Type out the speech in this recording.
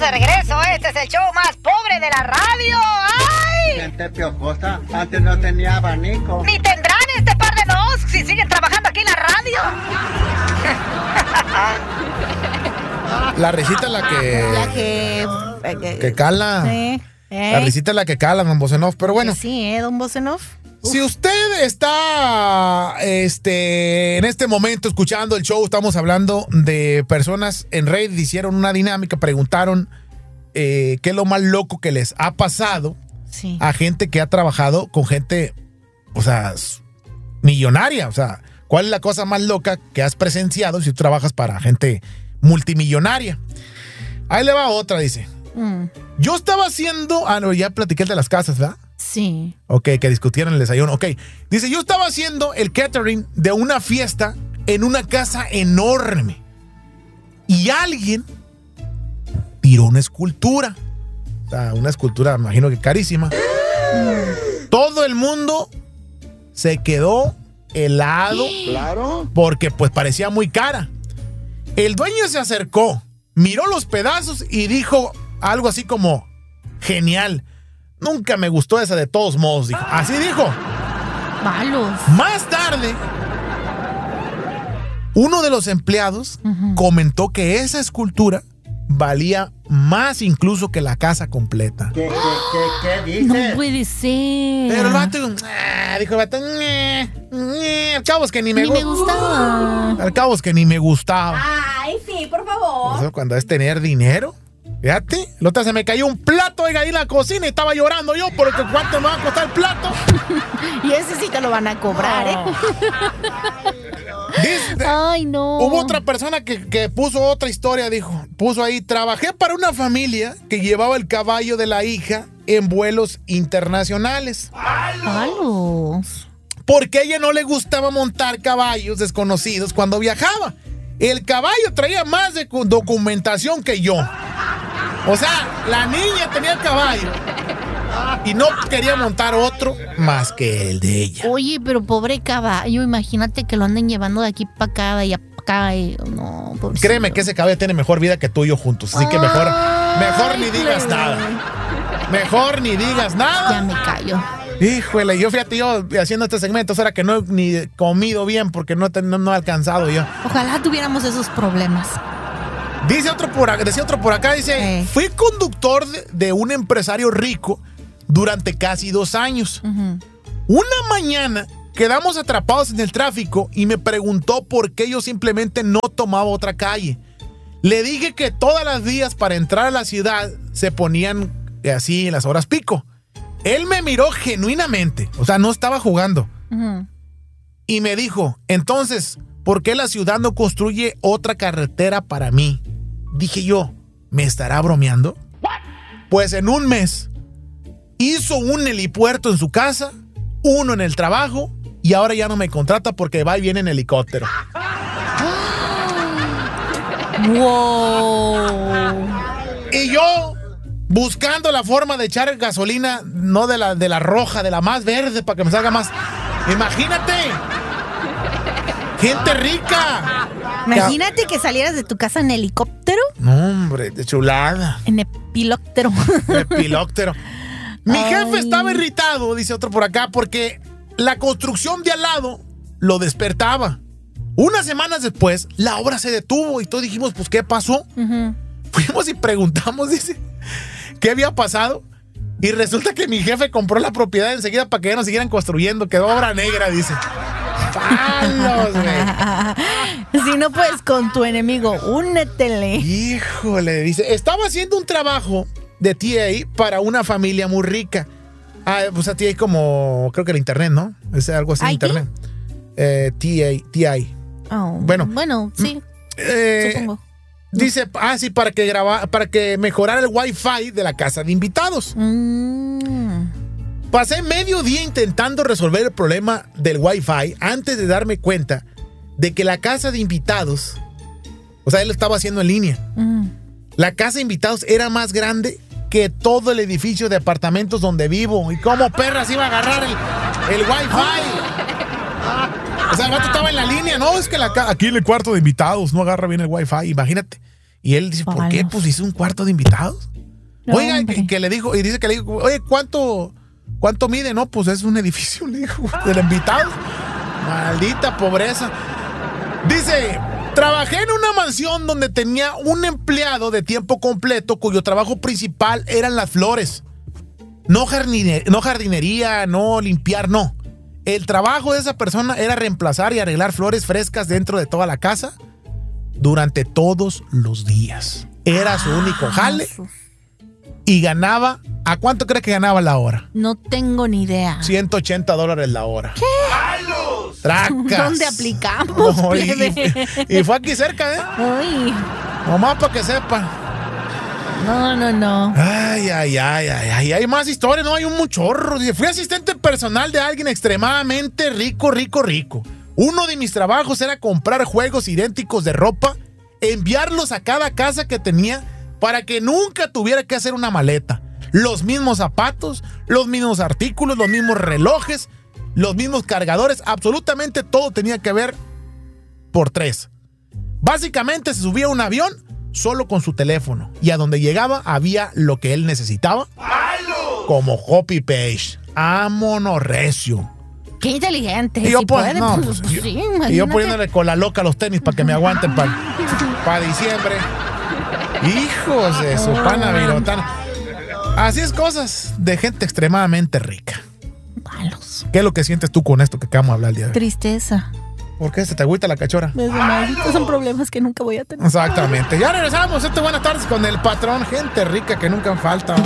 de regreso. Este es el show más pobre de la radio. ¡Ay! Gente piojosa, antes no tenía abanico. Ni tendrán este par de nos si siguen trabajando aquí en la radio. La risita es la que cala. Sí. La risita es la que cala, don Bosenov. Pero bueno. Sí, don Bosenov. Si usted está en este momento escuchando el show, estamos hablando de personas en Reddit, hicieron una dinámica, preguntaron qué es lo más loco que les ha pasado a gente que ha trabajado con gente, o sea, millonaria. O sea, ¿cuál es la cosa más loca que has presenciado si tú trabajas para gente multimillonaria? Ahí le va otra, dice. Yo estaba haciendo... no, ya platiqué el de las casas, ¿verdad? Sí. Ok, que discutieron el desayuno. Ok, dice, yo estaba haciendo el catering de una fiesta en una casa enorme. Y alguien tiró una escultura. O sea, una escultura, me imagino que carísima. Todo el mundo se quedó helado. Claro. Porque pues parecía muy cara. El dueño se acercó, miró los pedazos y dijo algo así como, genial. Nunca me gustó esa de todos modos, dijo. Así dijo. Malos. Más tarde, uno de los empleados comentó que esa escultura valía más incluso que la casa completa. ¿Qué dice? No puede ser. Pero el vato dijo el vato, al cabo es que ni me gustaba. Al cabo es que ni me gustaba. Ay, sí, por favor. Eso cuando es tener dinero. Fíjate, el otro se me cayó un plato, oiga, ahí en la cocina y estaba llorando yo porque cuánto me va a costar el plato. Y ese sí te lo van a cobrar, Dice, ay, no. Hubo otra persona que puso otra historia, dijo. Puso ahí, trabajé para una familia que llevaba el caballo de la hija en vuelos internacionales. ¡Malos! Porque a ella no le gustaba montar caballos desconocidos cuando viajaba. El caballo traía más de documentación que yo. O sea, la niña tenía el caballo y no quería montar otro más que el de ella. Oye, pero pobre caballo, imagínate que lo anden llevando de aquí para acá y acá. No, pobrecito. Créeme que ese caballo tiene mejor vida que tú y yo juntos. Así que mejor ni digas nada. Mejor ni digas nada. Ya me callo. Híjole, yo fíjate, yo haciendo este segmento, ahora que no he ni comido bien porque no he alcanzado yo. Ojalá tuviéramos esos problemas. Decía otro por acá, dice, fui conductor de un empresario rico durante casi 2 años. Una mañana quedamos atrapados en el tráfico y me preguntó por qué yo simplemente no tomaba otra calle. Le dije que todas las vías para entrar a la ciudad se ponían así en las horas pico. Él me miró genuinamente, o sea, no estaba jugando. Y me dijo, entonces, ¿por qué la ciudad no construye otra carretera para mí? Dije yo, ¿me estará bromeando? Pues en un mes hizo un helipuerto en su casa, uno en el trabajo, y ahora ya no me contrata porque va y viene en helicóptero. ¡Wow! Y yo buscando la forma de echar gasolina, no de la roja, de la más verde, para que me salga más. Imagínate. Gente rica. Imagínate que salieras de tu casa en helicóptero. No, hombre, de chulada. En epilóptero. Epilóptero. Mi jefe estaba irritado, dice otro por acá, porque la construcción de al lado lo despertaba. Unas semanas después, la obra se detuvo y todos dijimos, pues, ¿qué pasó? Fuimos y preguntamos, dice, ¿qué había pasado? Y resulta que mi jefe compró la propiedad enseguida para que ya no siguieran construyendo. Quedó obra negra, dice. ¡Palos, güey! Si no puedes con tu enemigo, únetele. Híjole, dice, estaba haciendo un trabajo de TA para una familia muy rica. Pues a TA como, creo que el internet, ¿no? Es algo así, internet. TI. Oh, bueno, sí. Supongo. Dice, sí, para que mejorara el Wi-Fi de la casa de invitados. Pasé medio día intentando resolver el problema del Wi-Fi antes de darme cuenta de que la casa de invitados, o sea, él lo estaba haciendo en línea. La casa de invitados era más grande que todo el edificio de apartamentos donde vivo. ¿Y cómo perras iba a agarrar el Wi-Fi? O sea, el vato estaba en la línea. No, es que aquí en el cuarto de invitados no agarra bien el Wi-Fi. Imagínate. Y él dice, ¿por qué? Pues hice un cuarto de invitados. No, Oiga, que le dijo, y dice que le dijo, oye, ¿cuánto mide? No, pues es un edificio, le dijo, del invitado. Maldita pobreza. Dice, trabajé en una mansión donde tenía un empleado de tiempo completo cuyo trabajo principal eran las flores. No jardinería, no limpiar, no. El trabajo de esa persona era reemplazar y arreglar flores frescas dentro de toda la casa durante todos los días. Era su único jale y ganaba, ¿a cuánto crees que ganaba la hora? No tengo ni idea. $180 la hora. ¿Qué? ¡Tracas! ¿Dónde aplicamos? No, y fue aquí cerca, ¿eh? Uy. Nomás para que sepa. No. Ay. Hay más historias, ¿no? Hay un muchorro. Dice, fui asistente personal de alguien extremadamente rico. Uno de mis trabajos era comprar juegos idénticos de ropa, enviarlos a cada casa que tenía para que nunca tuviera que hacer una maleta. Los mismos zapatos, los mismos artículos, los mismos relojes, los mismos cargadores, absolutamente todo tenía que ver por 3. Básicamente se subía a un avión solo con su teléfono y a donde llegaba había lo que él necesitaba. Como copy paste. Vámonos recio. Qué inteligente. Y yo, si pues, puede, no, pues, pues, pues, yo, sí, y yo imagínate. poniéndole cola loca a los tenis para que me aguanten para diciembre. Hijos de su pana virotana. Así es, cosas de gente extremadamente rica. Malos. ¿Qué es lo que sientes tú con esto que acabamos de hablar el día de hoy? Tristeza. ¿Por qué se te agüita la cachora? Son problemas que nunca voy a tener. Exactamente. Ya regresamos. Buenas tardes con el patrón. Gente rica que nunca falta.